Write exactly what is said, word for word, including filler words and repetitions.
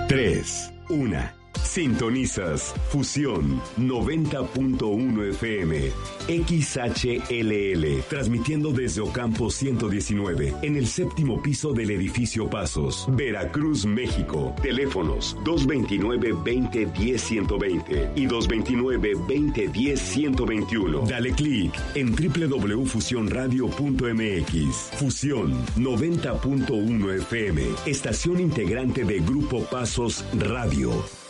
tres, uno. Sintonizas Fusión noventa punto uno F M, X H L L, transmitiendo desde Ocampo ciento diecinueve, en el séptimo piso del edificio Pasos, Veracruz, México. Teléfonos dos veintinueve, veinte, diez, ciento veinte y dos veintinueve, veinte, diez, ciento veintiuno. Dale clic en doble u doble u doble u punto fusión radio punto m x. Fusión noventa punto uno F M, estación integrante de Grupo Pasos Radio.